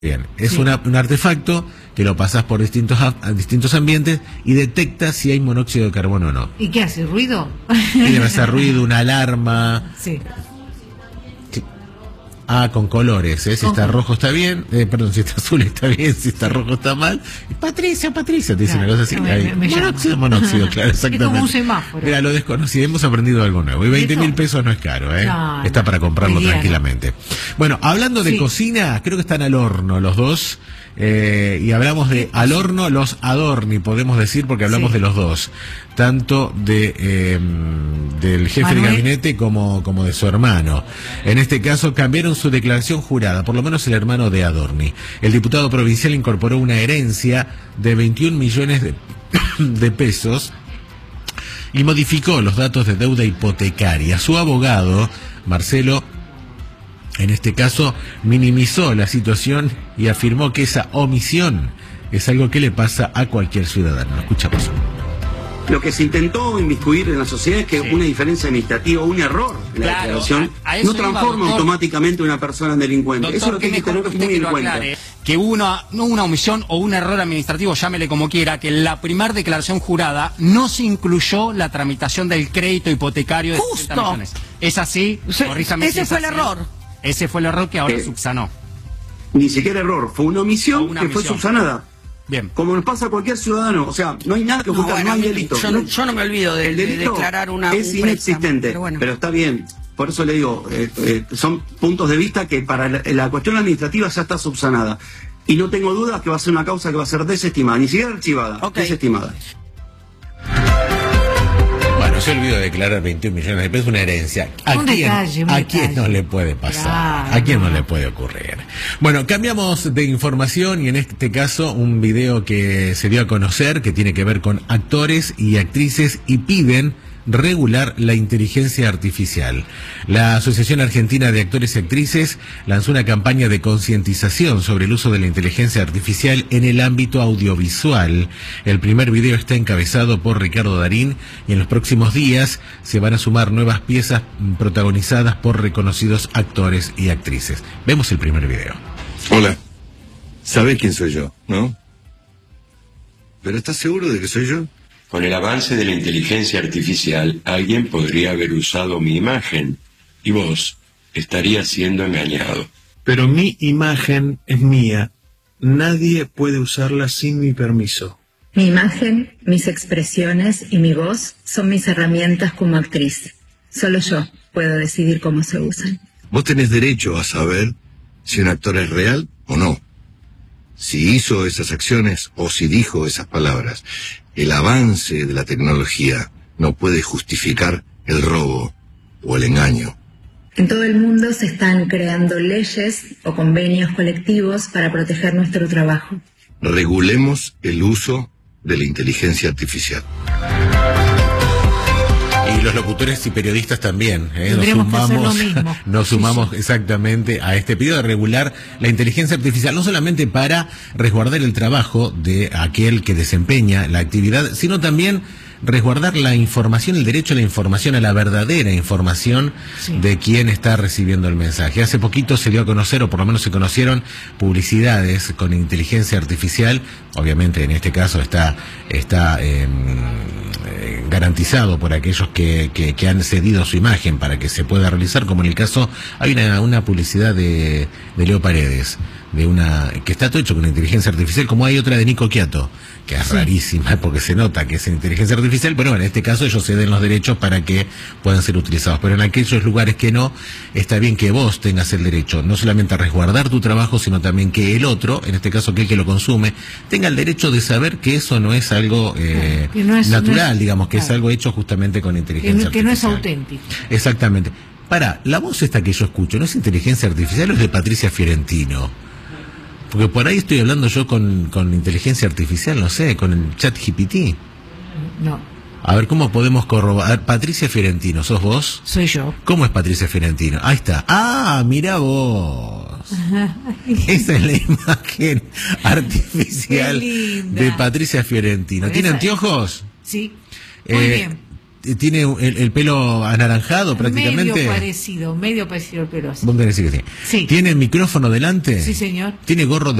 Bien, es Sí. un artefacto que lo pasás por distintos ambientes y detecta si hay monóxido de carbono o no. ¿Y qué hace? ¿Ruido? Y debe hacer ruido, una alarma. Sí. Ah, con colores, ¿eh? Si está rojo está bien, perdón, si está azul está bien, si está rojo está mal. Patricia, te dice Claro, una cosa así. me llama. Monóxido, claro, exactamente. Es como un semáforo. Mira, lo desconocí, hemos aprendido algo nuevo. Y 20.000 pesos no es caro, ¿eh? No, está para comprarlo muy bien. tranquilamente. Bueno, hablando de cocina, creo que están al horno los dos. Y hablamos de al horno los Adorni, podemos decir, porque hablamos de los dos, tanto de del jefe de gabinete como de su hermano. En este caso cambiaron su declaración jurada, por lo menos el hermano de Adorni. El diputado provincial incorporó una herencia de 21 millones de pesos y modificó los datos de deuda hipotecaria. Su abogado, Marcelo, en este caso, minimizó la situación y afirmó que esa omisión es algo que le pasa a cualquier ciudadano. Lo escuchamos. Lo que se intentó inmiscuir en la sociedad es que una diferencia administrativa, un error en la declaración, no transforma automáticamente a una persona en delincuente. Doctor, eso es lo que hay que tener muy en cuenta. Que hubo no una omisión o un error administrativo, llámele como quiera, que en la primera declaración jurada no se incluyó la tramitación del crédito hipotecario de 60 millones. ¿Es así? Corríjame. Ese fue el error. Ese fue el error que ahora subsanó. Ni siquiera error, fue una omisión que fue subsanada. Bien. Como nos pasa a cualquier ciudadano, o sea, no hay nada que ocultar, no hay delito. Yo no me olvido de declarar es inexistente, pero está bien. Por eso le digo, son puntos de vista que para la cuestión administrativa ya está subsanada. Y no tengo dudas que va a ser una causa que va a ser desestimada, ni siquiera archivada, desestimada. Bueno, se olvidó de declarar 21 millones de pesos, una herencia. ¿A quién no le puede pasar? Claro. ¿A quién no le puede ocurrir? Bueno, cambiamos de información y en este caso un video que se dio a conocer que tiene que ver con actores y actrices y piden regular la inteligencia artificial. La Asociación Argentina de Actores y Actrices lanzó una campaña de concientización sobre el uso de la inteligencia artificial en el ámbito audiovisual. El primer video está encabezado por Ricardo Darín y en los próximos días se van a sumar nuevas piezas protagonizadas por reconocidos actores y actrices. Vemos el primer video. Hola, ¿sabés quién soy yo, no? ¿Pero estás seguro de que soy yo? Con el avance de la inteligencia artificial, alguien podría haber usado mi imagen y vos estarías siendo engañado. Pero mi imagen es mía. Nadie puede usarla sin mi permiso. Mi imagen, mis expresiones y mi voz son mis herramientas como actriz. Solo yo puedo decidir cómo se usan. Vos tenés derecho a saber si un actor es real o no. Si hizo esas acciones o si dijo esas palabras. El avance de la tecnología no puede justificar el robo o el engaño. En todo el mundo se están creando leyes o convenios colectivos para proteger nuestro trabajo. Regulemos el uso de la inteligencia artificial. Y los locutores y periodistas también, nos sumamos exactamente a este pedido de regular la inteligencia artificial, no solamente para resguardar el trabajo de aquel que desempeña la actividad, sino también resguardar la información, el derecho a la información, a la verdadera información de quien está recibiendo el mensaje. Hace poquito se dio a conocer, o por lo menos se conocieron, publicidades con inteligencia artificial. Obviamente en este caso está garantizado por aquellos que han cedido su imagen para que se pueda realizar, como en el caso, hay una publicidad de Leo Paredes, que está todo hecho con inteligencia artificial, como hay otra de Nico Quiato, que es rarísima porque se nota que es inteligencia artificial, pero bueno, en este caso ellos ceden los derechos para que puedan ser utilizados, pero en aquellos lugares que no, está bien que vos tengas el derecho no solamente a resguardar tu trabajo, sino también que el otro, en este caso aquel que lo consume, tenga el derecho de saber que eso no es algo natural, digamos, que es algo hecho justamente con inteligencia artificial. Que no es auténtico. Exactamente. La voz esta que yo escucho, ¿no es inteligencia artificial o es de Patricia Fiorentino? Porque por ahí estoy hablando yo con inteligencia artificial, no sé, con el chat GPT. No. A ver, ¿cómo podemos corroborar? Patricia Fiorentino, ¿sos vos? Soy yo. ¿Cómo es Patricia Fiorentino? Ahí está. ¡Ah, mira vos! Esa es la imagen artificial de Patricia Fiorentino. ¿Tiene anteojos? Sí. Muy bien. tiene el pelo anaranjado prácticamente. Medio parecido el pelo así. ¿Vos me decís que sí? Sí. ¿Tiene micrófono delante? Sí, señor. ¿Tiene gorro